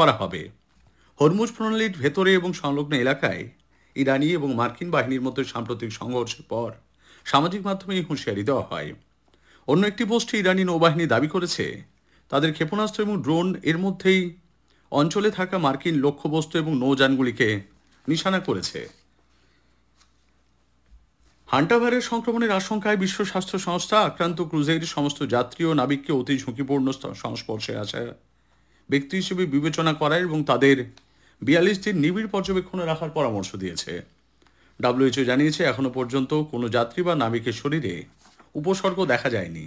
করা হবে। হরমুজ প্রণালীর ভেতরে এবং সংলগ্ন এলাকায় ইরানি এবং মার্কিন বাহিনীর মধ্যে সাম্প্রতিক সংঘর্ষের পর সামাজিক মাধ্যমে এই হুঁশিয়ারি দেওয়া হয়। অন্য একটি পোস্টে ইরানি নৌবাহিনী দাবি করেছে তাদের ক্ষেপণাস্ত্র এবং ড্রোন এর মধ্যেই অঞ্চলে থাকা মার্কিন লক্ষ্যবস্তু এবং নৌযানগুলিকে নিশানা করেছে। হান্টা ভাইরাস সংক্রমণের আশঙ্কায় বিশ্ব স্বাস্থ্য সংস্থা আক্রান্ত ক্রুজের সমস্ত যাত্রী ও নাবিককে অতি ঝুঁকিপূর্ণ সংস্পর্শে আসা ব্যক্তি হিসেবে বিবেচনা করা এবং তাদের ৪২ দিন নিবিড় পর্যবেক্ষণে রাখার পরামর্শ দিয়েছে। WHO জানিয়েছে এখনো পর্যন্ত কোনো যাত্রী বা নাবিকের শরীরে উপসর্গ দেখা যায়নি।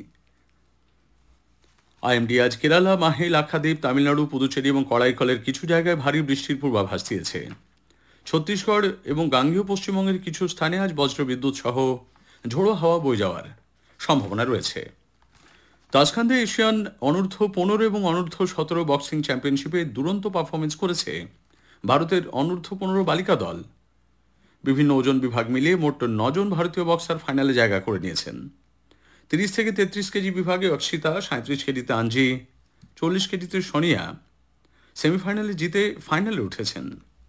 IMD আজ কেরালা, মাহে, লাক্ষাদ্বীপ, তামিলনাড়ু, পুদুচেরি এবং কড়াইকলের কিছু জায়গায় ভারী বৃষ্টির পূর্বাভাস দিয়েছে। ছত্তিশগড় এবং গাঙ্গেয় পশ্চিমবঙ্গের কিছু স্থানে আজ বজ্রবিদ্যুৎ সহ ঝোড়ো হাওয়া বয়ে যাওয়ার সম্ভাবনা রয়েছে। তাজখান্দে এশিয়ান অনূর্ধ্ব 15 এবং অনূর্ধ্ব 17 বক্সিং চ্যাম্পিয়নশিপে দুরন্ত পারফরমেন্স করেছে ভারতের অনূর্ধ্ব 15 বালিকা দল। বিভিন্ন ওজন বিভাগ মিলিয়ে মোট 9 জন ভারতীয় বক্সার ফাইনালে জায়গা করে নিয়েছেন। 30 থেকে 33 কেজি বিভাগে অর্ষিতা, 37 কেজিতে আঞ্জি, 40 কেজিতে সোনিয়া সেমিফাইনালে জিতে ফাইনালে উঠেছেন।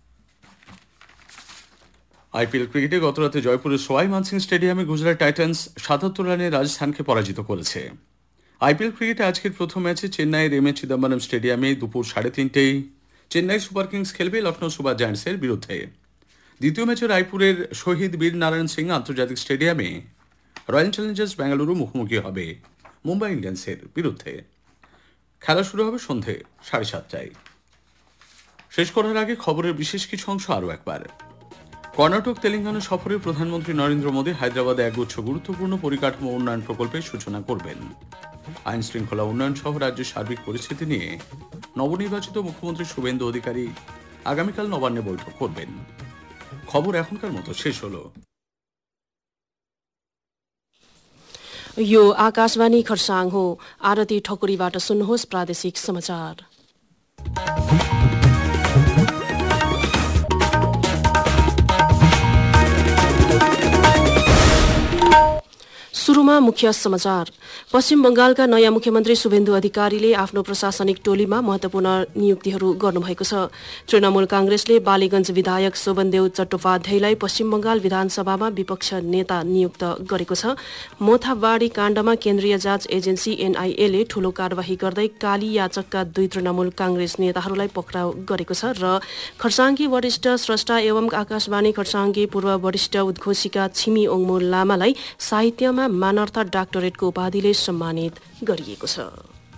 IPL ক্রিকেটে গতরাতে জয়পুরের সোয়াই মানসিং স্টেডিয়ামে গুজরাট টাইটান্স 77 রানে রাজস্থানকে পরাজিত করেছে। IPL ক্রিকেটে আজকের প্রথম ম্যাচে চেন্নাইয়ের এম এ চিদম্বরম স্টেডিয়ামে দুপুর 3:30টায় চেন্নাই সুপার কিংস খেলবে লখনৌ সুপার জায়ান্টসের বিরুদ্ধে। দ্বিতীয় ম্যাচে রায়পুরের শহীদ বীর নারায়ণ সিং আন্তর্জাতিক স্টেডিয়ামে রয়্যাল চ্যালেঞ্জার্স বেঙ্গালুরু মুখোমুখি হবে মুম্বাই ইন্ডিয়ান্সের বিরুদ্ধে। খেলা শুরু হবে সন্ধে 7:30টায়। শেষ করার আগে খবরের বিশেষ কিছু অংশ আরও একবার। কর্ণাটক, তেলেঙ্গানা সফরে প্রধানমন্ত্রী নরেন্দ্র মোদী হায়দ্রাবাদে একগুচ্ছ গুরুত্বপূর্ণ পরিকাঠামো উন্নয়ন প্রকল্পের সূচনা করবেন। আইন শৃঙ্খলা উন্নয়ন সহ রাজ্যের সার্বিক পরিস্থিতি নিয়ে নবনির্বাচিত মুখ্যমন্ত্রী শুভেন্দু অধিকারী আগামীকাল নবান্নে বৈঠক করবেন। খবর এখনকার মতো শেষ হলো। यो आकाशवाणी खरसाङ हो। आरती ठकुरीबाट सुन्नुहोस् प्रादेशिक समाचार। सुरुमा मुख्य समाचार। पश्चिम बंगालका नयाँ मुख्यमन्त्री शुभेन्दु अधिकारीले आफ्नो प्रशासनिक टोलीमा महत्वपूर्ण नियुक्तिहरू गर्नुभएको छ। तृणमूल कांग्रेसले बालीगंज विधायक शोभनदेव चट्टोपाध्यायलाई पश्चिम बंगाल विधानसभामा विपक्ष नेता नियुक्त गरेको छ। मोथाबाडी काण्डमा केन्द्रीय जाँच एजेन्सी NIA ले ठूलो कार्यवाही गर्दै काली याचकका 2 तृणमूल कांग्रेस नेताहरूलाई पक्राउ गरेको छ र खरसाङकी वरिष्ठ स्रष्टा एवं आकाशवाणी खरसाङकी पूर्व वरिष्ठ उद्घोषिका छिमी ओङमो लामालाई साहित्यमा मानर्थ डाक्टरेटको उपाधिले सम्मानित गरिएको छ।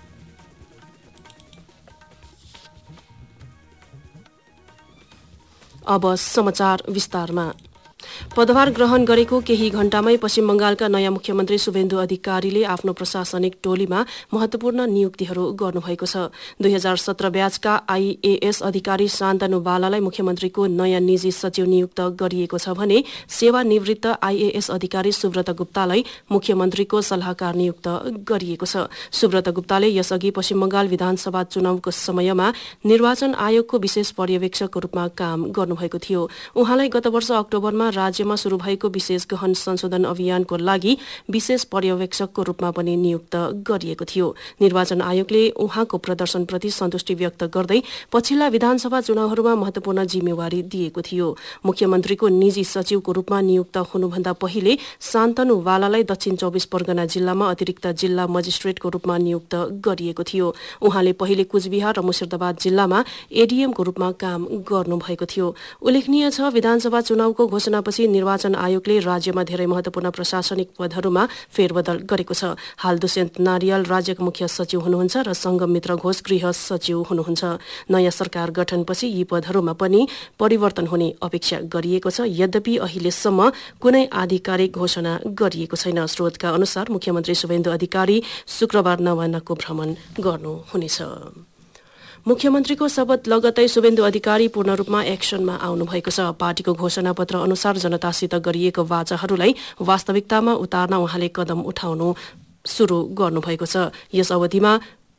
अब समाचार विस्तारमा। पदभार ग्रहण गरेको केही घण्टामै पश्चिम बंगालका नयाँ मुख्यमन्त्री शुभेन्दु अधिकारीले आफ्नो प्रशासनिक टोलीमा महत्वपूर्ण नियुक्तिहरू गर्नुभएको छ। 2017 ब्याचका IAS अधिकारी शान्तनु बालालाई मुख्यमन्त्रीको नयाँ निजी सचिव नियुक्त गरिएको छ भने सेवानिवृत्त IAS अधिकारी सुब्रत गुप्तालाई मुख्यमन्त्रीको सल्लाहकार नियुक्त गरिएको छ। सुब्रत गुप्ताले यसअघि पश्चिम बंगाल विधानसभा चुनावको समयमा निर्वाचन आयोगको विशेष पर्यवेक्षकको रूपमा काम गर्नुभएको थियो। उहाँलाई गत वर्ष अक्टोबरमा राज्यमा शुरू भएको विशेष गहन संशोधन अभियानको लागि विशेष पर्यवेक्षकको रूपमा पनि नियुक्त गरिएको थियो। निर्वाचन आयोगले उहाँको प्रदर्शनप्रति सन्तुष्टि व्यक्त गर्दै पछिल्ला विधानसभा चुनावहरूमा महत्वपूर्ण जिम्मेवारी दिएको थियो। मुख्यमन्त्रीको निजी सचिवको रूपमा नियुक्त हुनुभन्दा पहिले शान्तनु बालालाई दक्षिण 24 परगना जिल्लामा अतिरिक्त जिल्ला मजिस्ट्रेटको रूपमा नियुक्त गरिएको थियो। उहाँले पहिले कुचबिहार र मुर्शिदाबाद जिल्लामा ADM को रूपमा काम गर्नुभएको थियो। उल्लेखनीय छ विधानसभा चुनावको घोषणापछि निर्वाचन आयोगले राज्यमा धेरै महत्वपूर्ण प्रशासनिक पदहरूमा फेरबदल गरेको छ। हाल दुष्यन्त नारियाल राज्यका मुख्य सचिव हुनुहुन्छ र संगम मित्र घोष गृह सचिव हुनुहुन्छ। नयाँ सरकार गठनपछि यी पदहरूमा पनि परिवर्तन हुने अपेक्षा गरिएको छ। यद्यपि अहिलेसम्म कुनै आधिकारिक घोषणा गरिएको छैन। स्रोतका अनुसार मुख्यमन्त्री शुभेन्दु अधिकारी शुक्रबार नवान्नको भ्रमण गर्नुहुनेछ। मुख्यमन्त्रीको शपथ लगत्तै शुभेन्दु अधिकारी पूर्ण रूपमा एक्सनमा आउनुभएको छ। पार्टीको घोषणापत्र अनुसार जनतासित गरिएको वाचाहरूलाई वास्तविकतामा उतार्न उहाँले कदम उठाउनु सुरु गर्नुभएको छ। यस अवधिमा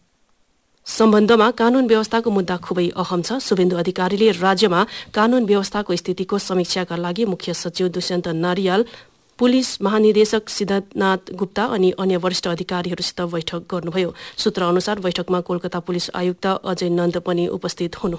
सम्बन्धमा कानून व्यवस्थाको मुद्दा खुबै अहम छ। शुभेन्दु अधिकारीले राज्यमा कानून व्यवस्थाको स्थितिको समीक्षाका लागि मुख्य सचिव दुष्यन्त नारियाल, पुलिस महानिदेशक सिद्धनाथ गुप्ता अनि अन्य वरिष्ठ अधिकारीहरूसित बैठक गर्नुभयो। सूत्र अनुसार बैठकमा कोलकाता पुलिस आयुक्त अजय नन्द पनि उपस्थित हुनु